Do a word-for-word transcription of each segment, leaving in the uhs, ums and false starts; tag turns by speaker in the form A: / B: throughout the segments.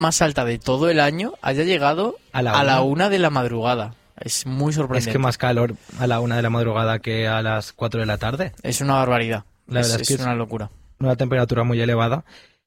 A: más alta de todo el año haya llegado a la, a la una de la madrugada. Es muy sorprendente.
B: Es que más calor a la una de la madrugada que a las cuatro de la tarde.
A: Es una barbaridad.
B: La verdad
A: es,
B: es que
A: es una locura.
B: Una temperatura muy elevada.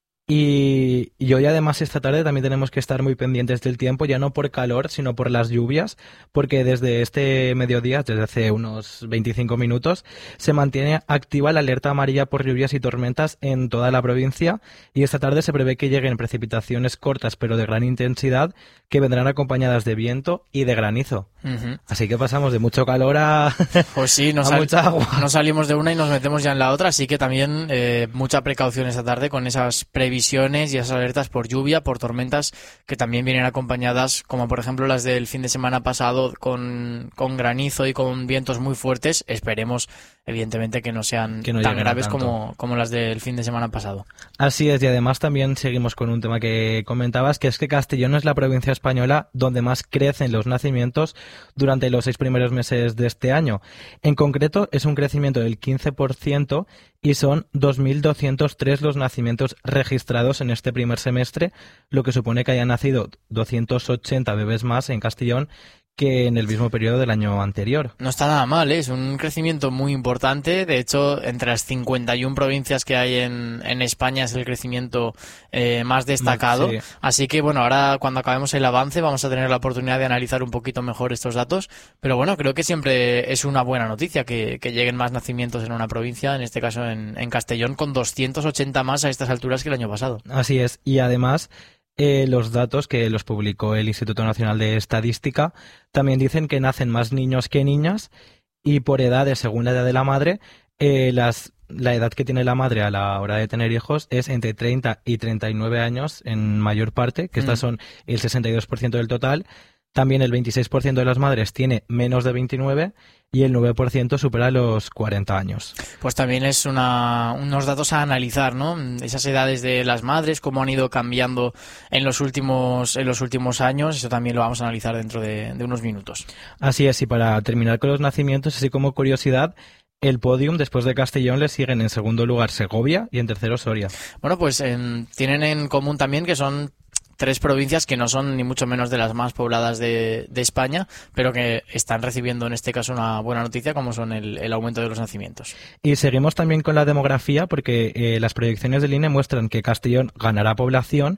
B: Y, y hoy además esta tarde también tenemos que estar muy pendientes del tiempo, ya no por calor, sino por las lluvias, porque desde este mediodía, desde hace unos veinticinco minutos, se mantiene activa la alerta amarilla por lluvias y tormentas en toda la provincia, y esta tarde se prevé que lleguen precipitaciones cortas pero de gran intensidad, que vendrán acompañadas de viento y de granizo. Uh-huh. Así que pasamos de mucho calor a,
A: pues sí, no
B: a
A: sal-
B: mucha agua.
A: No salimos de una y nos metemos ya en la otra, así que también eh, mucha precaución esta tarde con esas previsiones Visiones y esas alertas por lluvia, por tormentas que también vienen acompañadas, como por ejemplo las del fin de semana pasado con, con granizo y con vientos muy fuertes. Esperemos, evidentemente, que no sean
B: que no
A: tan graves como, como las del fin de semana pasado.
B: Así es, y además también seguimos con un tema que comentabas, que es que Castellón es la provincia española donde más crecen los nacimientos durante los seis primeros meses de este año. En concreto, es un crecimiento del quince por ciento y son dos mil doscientos tres los nacimientos registrados en este primer semestre, lo que supone que hayan nacido doscientos ochenta bebés más en Castellón que en el mismo periodo del año anterior.
A: No está nada mal, ¿eh? Es un crecimiento muy importante. De hecho, entre las cincuenta y una provincias que hay en, en España es el crecimiento eh, más destacado. Sí. Así que, bueno, ahora cuando acabemos el avance vamos a tener la oportunidad de analizar un poquito mejor estos datos. Pero bueno, creo que siempre es una buena noticia que, que lleguen más nacimientos en una provincia, en este caso en, en Castellón, con doscientos ochenta más a estas alturas que el año pasado.
B: Así es, y además Eh, los datos que los publicó el Instituto Nacional de Estadística también dicen que nacen más niños que niñas y por edades, según la edad de la madre, eh, las, la edad que tiene la madre a la hora de tener hijos es entre treinta y treinta y nueve años en mayor parte, que mm. estas son el sesenta y dos por ciento del total. También el veintiséis por ciento de las madres tiene menos de veintinueve y el nueve por ciento supera los cuarenta años.
A: Pues también es una, unos datos a analizar, ¿no? Esas edades de las madres, cómo han ido cambiando en los últimos, en los últimos años, eso también lo vamos a analizar dentro de, de unos minutos.
B: Así es, y para terminar con los nacimientos, así como curiosidad, el podium, después de Castellón, le siguen en segundo lugar Segovia y en tercero Soria.
A: Bueno, pues en, tienen en común también que son tres provincias que no son ni mucho menos de las más pobladas de, de España, pero que están recibiendo en este caso una buena noticia, como son el, el aumento de los nacimientos.
B: Y seguimos también con la demografía, porque eh, las proyecciones del I N E muestran que Castellón ganará población,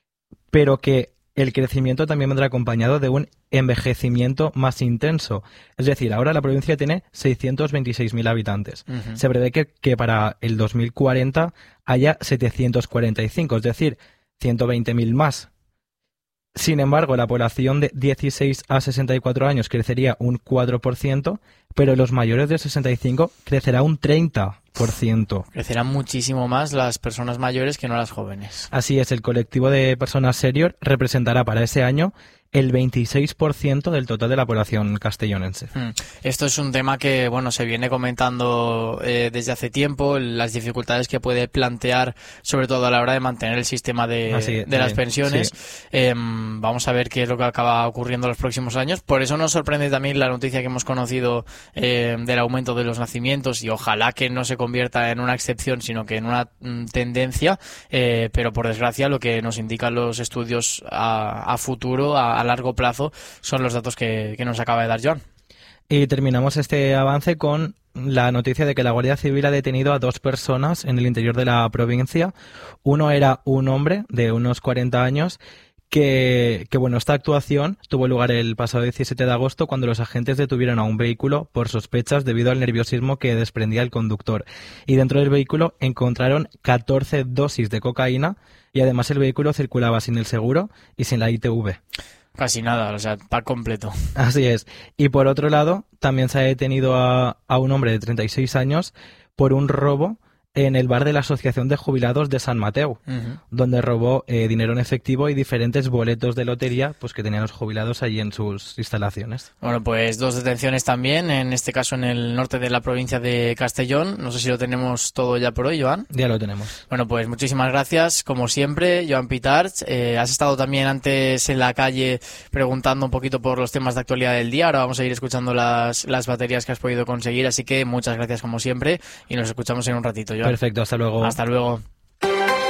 B: pero que el crecimiento también vendrá acompañado de un envejecimiento más intenso. Es decir, ahora la provincia tiene seiscientos veintiséis mil habitantes. Uh-huh. Se prevé que, que para el dos mil cuarenta haya setecientos cuarenta y cinco, es decir, ciento veinte mil más. Sin embargo, la población de dieciséis a sesenta y cuatro años crecería un cuatro por ciento, pero los mayores de sesenta y cinco crecerá un treinta por ciento.
A: Crecerán muchísimo más las personas mayores que no las jóvenes.
B: Así es, el colectivo de personas senior representará para ese año el veintiséis por ciento del total de la población castellonense.
A: Hmm. Esto es un tema que, bueno, se viene comentando eh, desde hace tiempo, las dificultades que puede plantear, sobre todo a la hora de mantener el sistema de,
B: Así,
A: de las
B: sí,
A: pensiones.
B: Sí.
A: Eh, vamos a ver qué es lo que acaba ocurriendo en los próximos años. Por eso nos sorprende también la noticia que hemos conocido eh, del aumento de los nacimientos, y ojalá que no se convierta en una excepción, sino que en una mm, tendencia, eh, pero por desgracia lo que nos indican los estudios a, a futuro, a a largo plazo, son los datos que, que nos acaba de dar Joan.
B: Y terminamos este avance con la noticia de que la Guardia Civil ha detenido a dos personas en el interior de la provincia. Uno era un hombre de unos cuarenta años que, que bueno, esta actuación tuvo lugar el pasado diecisiete de agosto cuando los agentes detuvieron a un vehículo por sospechas debido al nerviosismo que desprendía el conductor. Y dentro del vehículo encontraron catorce dosis de cocaína y además el vehículo circulaba sin el seguro y sin la I T V.
A: Casi nada, o sea, pack completo.
B: Así es. Y por otro lado, también se ha detenido a, a un hombre de treinta y seis años por un robo en el bar de la Asociación de Jubilados de San Mateo, uh-huh. donde robó eh, dinero en efectivo y diferentes boletos de lotería pues que tenían los jubilados allí en sus instalaciones.
A: Bueno, pues dos detenciones también, en este caso en el norte de la provincia de Castellón. No sé si lo tenemos todo ya por hoy, Joan.
B: Ya lo tenemos.
A: Bueno, pues muchísimas gracias, como siempre, Joan Pitarch. Eh, has estado también antes en la calle preguntando un poquito por los temas de actualidad del día. Ahora vamos a ir escuchando las, las baterías que has podido conseguir, así que muchas gracias como siempre y nos escuchamos en un ratito, Joan.
B: Perfecto, hasta luego.
A: Hasta luego.